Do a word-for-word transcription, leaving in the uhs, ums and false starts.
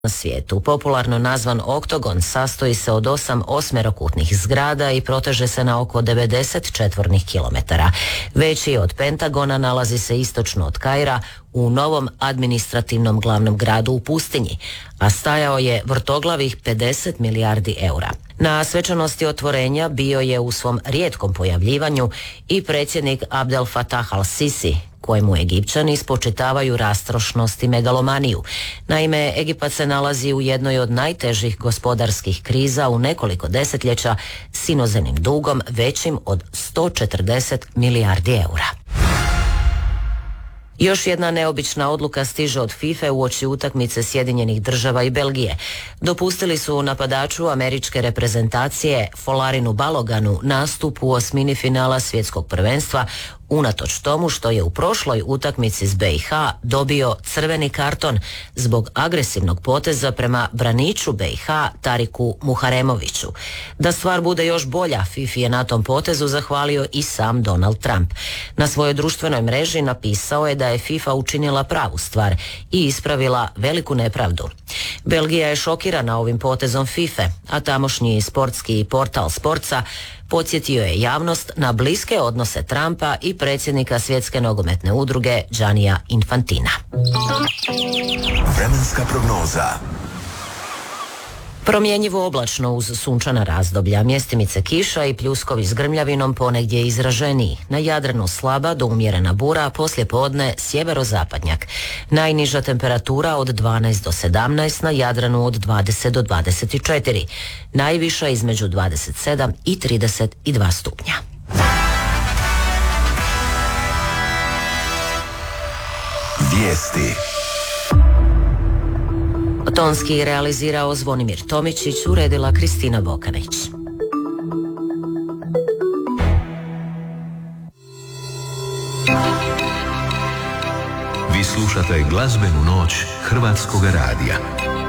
na svijetu. Popularno nazvan oktogon sastoji se od osam osmerokutnih zgrada i proteže se na oko devedeset četvornih kilometara. Veći od Pentagona nalazi se istočno od Kaira u novom administrativnom glavnom gradu u pustinji, a stajao je vrtoglavih pedeset milijardi eura. Na svečanosti otvorenja bio je u svom rijetkom pojavljivanju i predsjednik Abdel Fattah al-Sisi, kojemu Egipćani spočitavaju rastrošnost i megalomaniju. Naime, Egipat se nalazi u jednoj od najtežih gospodarskih kriza u nekoliko desetljeća s inozemnim dugom većim od sto četrdeset milijardi eura. Još jedna neobična odluka stiže od FIFA uoči utakmice Sjedinjenih Država i Belgije. Dopustili su napadaču američke reprezentacije Folarinu Baloganu nastup u osmini finala svjetskog prvenstva, unatoč tomu što je u prošloj utakmici s B i H dobio crveni karton zbog agresivnog poteza prema braniču B i H Tariku Muharemoviću. Da stvar bude još bolja, FIFA je na tom potezu zahvalio i sam Donald Trump. Na svojoj društvenoj mreži napisao je da je FIFA učinila pravu stvar i ispravila veliku nepravdu. Belgija je šokirana ovim potezom FIFA, a tamošnji sportski portal Sportsa podsjetio je javnost na bliske odnose Trumpa i predsjednika Svjetske nogometne udruge Giannija Infantina. Vremenska prognoza. Promjenjivo oblačno uz sunčana razdoblja, mjestimice kiša i pljuskovi s grmljavinom ponegdje izraženiji. Na Jadranu slaba do umjerena bura, poslije podne sjeverozapadnjak. Najniža temperatura od dvanaest do sedamnaest, na Jadranu od dvadeset do dvadeset četiri. Najviša između dvadeset sedam i trideset dva stupnja. Vijesti. Tonski realizirao Zvonimir Tomičić, uredila Kristina Bokanić. Vi slušate glazbenu noć Hrvatskog radija.